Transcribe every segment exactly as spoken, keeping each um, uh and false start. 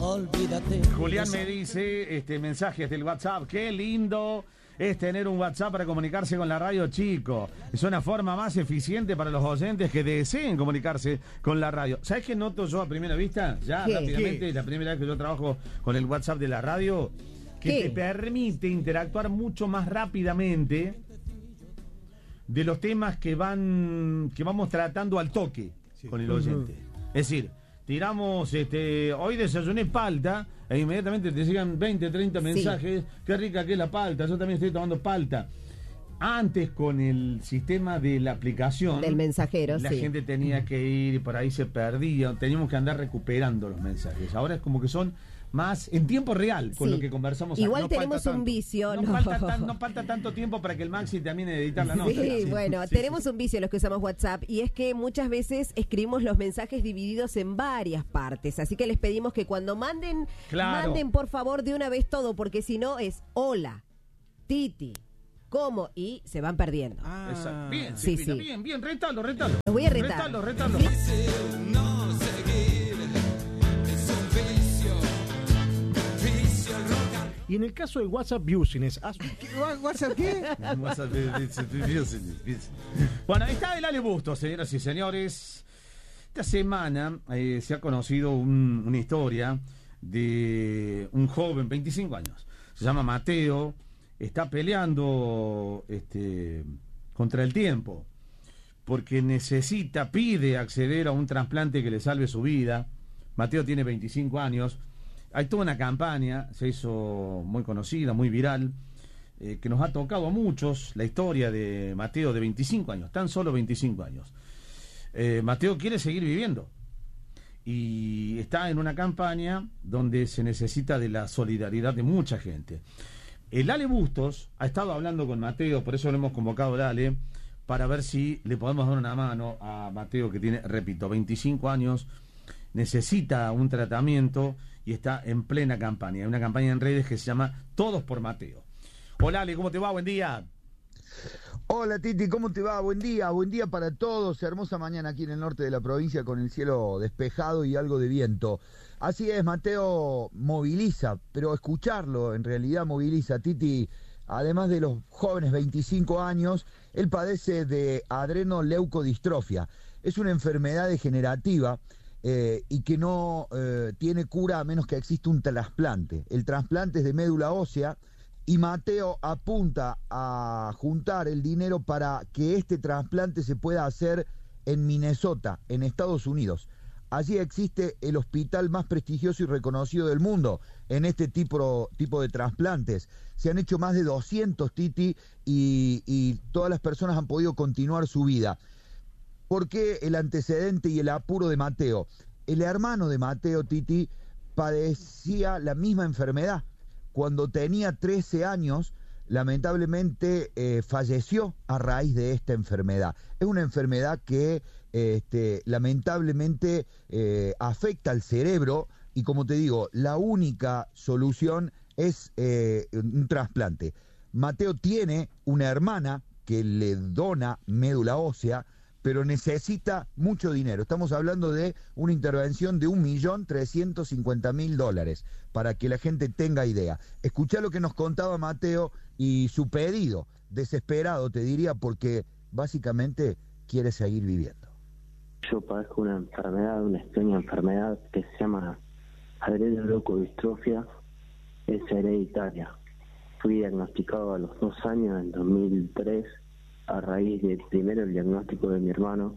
olvídate. Julián me dice, este mensajes del WhatsApp, qué lindo es tener un WhatsApp para comunicarse con la radio, chico. Es una forma más eficiente para los oyentes que deseen comunicarse con la radio. ¿Sabes qué noto yo a primera vista? Ya, ¿Qué? rápidamente, ¿Qué? la primera vez que yo trabajo con el WhatsApp de la radio, que ¿Qué? te permite interactuar mucho más rápidamente de los temas que van que vamos tratando al toque con el oyente. Uh-huh. Es decir, tiramos, este, hoy desayuné palta, e inmediatamente te llegan veinte, treinta mensajes, sí. Qué rica que es la palta, yo también estoy tomando palta. Antes, con el sistema de la aplicación del mensajero, la sí. gente tenía que ir y por ahí se perdía, teníamos que andar recuperando los mensajes. Ahora es como que son más en tiempo real con sí. lo que conversamos. Igual no tenemos un vicio. No, no. Falta tan, no falta tanto tiempo para que el Maxi termine de editar la nota. Sí, sí. bueno, sí, tenemos sí. un vicio los que usamos WhatsApp, y es que muchas veces escribimos los mensajes divididos en varias partes. Así que les pedimos que cuando manden, claro. manden por favor de una vez todo, porque si no es hola, Titi, ¿cómo? Y se van perdiendo. Ah, exacto. Bien, sí, sí, sí. bien, bien, retalo, retalo. Los voy a retar. Retalo, retalo. No seguir, es un vicio, vicio rock. Y en el caso del WhatsApp Business, ¿has... ¿WhatsApp qué? WhatsApp Business. Bueno, ahí está el Ale Bustos, señoras y señores. Esta semana eh, se ha conocido un, una historia de un joven, veinticinco años. Se llama Mateo. Está peleando este, contra el tiempo, porque necesita, pide acceder a un trasplante que le salve su vida. Mateo tiene veinticinco años. Hay toda una campaña, se hizo muy conocida, muy viral, eh, que nos ha tocado a muchos, la historia de Mateo de veinticinco años, tan solo veinticinco años. Eh, Mateo quiere seguir viviendo y está en una campaña donde se necesita de la solidaridad de mucha gente. El Ale Bustos ha estado hablando con Mateo, por eso lo hemos convocado al Ale, para ver si le podemos dar una mano a Mateo, que tiene, repito, veinticinco años, necesita un tratamiento y está en plena campaña. Hay una campaña en redes que se llama Todos por Mateo. Hola Ale, ¿cómo te va? Buen día. Hola Titi, ¿cómo te va? Buen día, buen día para todos. Hermosa mañana aquí en el norte de la provincia con el cielo despejado y algo de viento. Así es, Mateo moviliza, pero escucharlo en realidad moviliza. Titi, además de los jóvenes veinticinco años, él padece de adrenoleucodistrofia. Es una enfermedad degenerativa eh, y que no eh, tiene cura a menos que exista un trasplante. El trasplante es de médula ósea y Mateo apunta a juntar el dinero para que este trasplante se pueda hacer en Minnesota, en Estados Unidos. Allí existe el hospital más prestigioso y reconocido del mundo en este tipo, tipo de trasplantes. Se han hecho más de doscientos, Titi, y, y todas las personas han podido continuar su vida. ¿Por qué el antecedente y el apuro de Mateo? El hermano de Mateo, Titi, padecía la misma enfermedad. Cuando tenía trece años, lamentablemente eh, falleció a raíz de esta enfermedad. Es una enfermedad que este, lamentablemente eh, afecta al cerebro y, como te digo, la única solución es eh, un trasplante. Mateo tiene una hermana que le dona médula ósea, pero necesita mucho dinero. Estamos hablando de una intervención de un millón trescientos cincuenta mil dólares, para que la gente tenga idea. Escuchá lo que nos contaba Mateo y su pedido, desesperado te diría, porque básicamente quiere seguir viviendo. Yo padezco una enfermedad, una extraña enfermedad que se llama adrenoleucodistrofia, es hereditaria. Fui diagnosticado a los dos años, en dos mil tres, a raíz de primero el diagnóstico de mi hermano.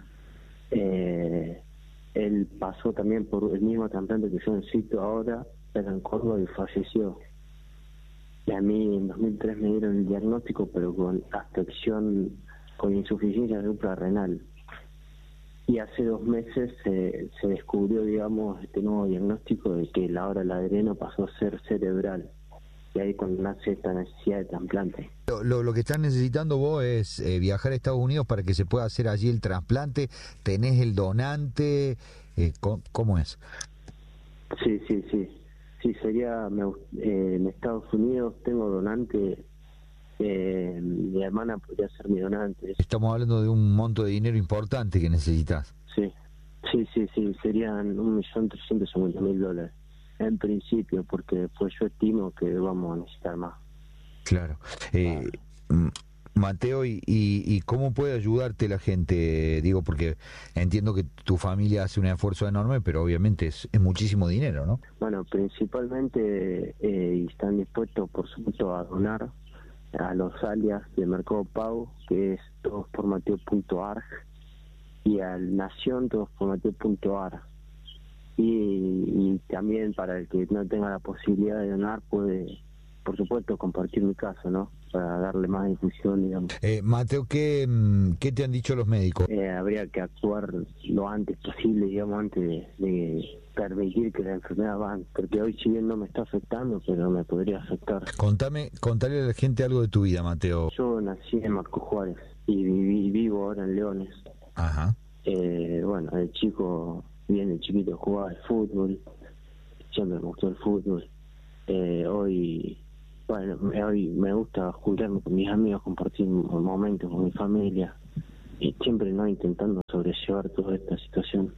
Eh, él pasó también por el mismo trasplante que yo necesito ahora, pero en Córdoba, y falleció. Y a mí en dos mil tres me dieron el diagnóstico, pero con abstracción, con insuficiencia suprarrenal. Y hace dos meses eh, se descubrió, digamos, este nuevo diagnóstico de que la ahora el adreno pasó a ser cerebral. Y ahí cuando nace esta necesidad de trasplante. Lo, lo, lo que estás necesitando vos es eh, viajar a Estados Unidos para que se pueda hacer allí el trasplante. ¿Tenés el donante? Eh, ¿cómo, ¿Cómo es? Sí, sí, sí. Sí, sería me, eh, en Estados Unidos tengo donante. Eh, mi hermana podría ser mi donante. Estamos hablando de un monto de dinero importante que necesitas. Sí, sí, sí, sí. Serían un millón trescientos cincuenta mil dólares. en principio, porque después yo estimo que vamos a necesitar más. Claro. Eh, m- Mateo, y, y, ¿y cómo puede ayudarte la gente? Digo, porque entiendo que tu familia hace un esfuerzo enorme, pero obviamente es, es muchísimo dinero, ¿no? Bueno, principalmente eh, están dispuestos, por supuesto, a donar a los alias de Mercado Pago, que es todos por mateo punto arg, y al Nación todos por mateo punto ar. Y, y también para el que no tenga la posibilidad de donar, puede, por supuesto, compartir mi caso, ¿no? Para darle más difusión, digamos. Eh, Mateo, ¿qué, ¿qué te han dicho los médicos? Eh, habría que actuar lo antes posible, digamos, antes de, de permitir que la enfermedad avance, porque hoy si bien no me está afectando, pero me podría afectar. Contame, contale a la gente algo de tu vida, Mateo. Yo nací en Marco Juárez y viví, vivo ahora en Leones. Ajá. Eh, bueno, de chico, bien de chiquito jugaba al fútbol, siempre me gustó el fútbol. Eh, hoy, bueno, me- hoy me gusta juntarme con mis amigos, compartir momentos con mi familia y siempre no intentando sobrellevar toda esta situación.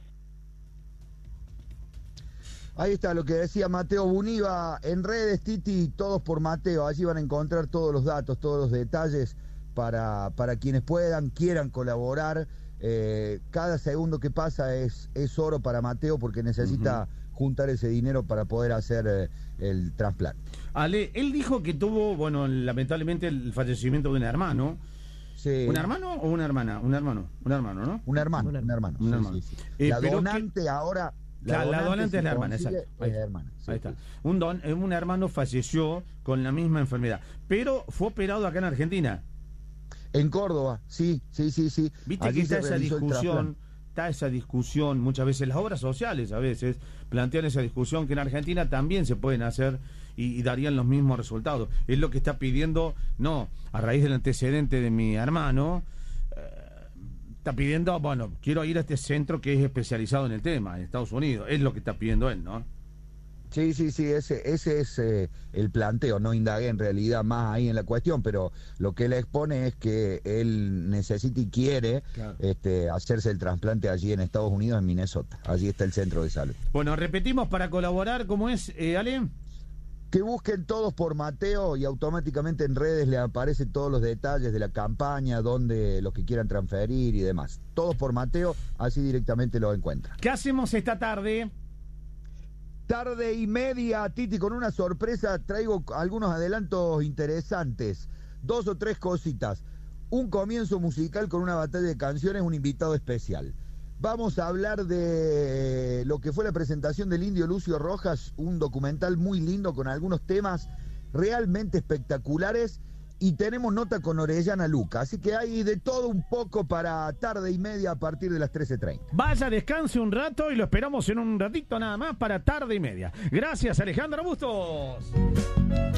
Ahí está lo que decía Mateo Buniva en redes, Titi, todos por Mateo. Allí van a encontrar todos los datos, todos los detalles para, para quienes puedan, quieran colaborar. Eh, cada segundo que pasa es, es oro para Mateo porque necesita uh-huh. juntar ese dinero para poder hacer eh, el trasplante. Ale, él dijo que tuvo, bueno, lamentablemente el fallecimiento de un hermano. Sí. ¿Un hermano o una hermana? Un hermano, un hermano, ¿no? Un hermano, un hermano. Un sí, hermano. sí, sí. Eh, la pero donante que... ahora... La, claro, la donante es la hermana, consigue, exacto. Ahí, es la hermana, sí, ahí está. sí. Un, don, un hermano falleció con la misma enfermedad, pero fue operado acá en Argentina. En Córdoba, sí, sí, sí, sí. Viste Allí que está se esa realizó el discusión, trasplante. está esa discusión, muchas veces las obras sociales a veces plantean esa discusión que en Argentina también se pueden hacer y, y darían los mismos resultados. Es lo que está pidiendo, no, a raíz del antecedente de mi hermano, eh, está pidiendo, bueno, quiero ir a este centro que es especializado en el tema, en Estados Unidos, es lo que está pidiendo él, ¿no? Sí, sí, sí, ese, ese es eh, el planteo. No indagué en realidad más ahí en la cuestión, pero lo que él expone es que él necesita y quiere Claro. este, hacerse el trasplante allí en Estados Unidos, en Minnesota. Allí está el centro de salud. Bueno, repetimos para colaborar, ¿cómo es, eh, Ale? Que busquen todos por Mateo y automáticamente en redes le aparecen todos los detalles de la campaña, donde los que quieran transferir y demás. Todos por Mateo, así directamente lo encuentran. ¿Qué hacemos esta tarde? Tarde y media, Titi, con una sorpresa traigo algunos adelantos interesantes. Dos o tres cositas. Un comienzo musical con una batalla de canciones, un invitado especial. Vamos a hablar de lo que fue la presentación del Indio Lucio Rojas, un documental muy lindo con algunos temas realmente espectaculares. Y tenemos nota con Orellana Luca, así que hay de todo un poco para tarde y media a partir de las trece treinta. Vaya, descanse un rato y lo esperamos en un ratito nada más para tarde y media. Gracias, Alejandro Bustos.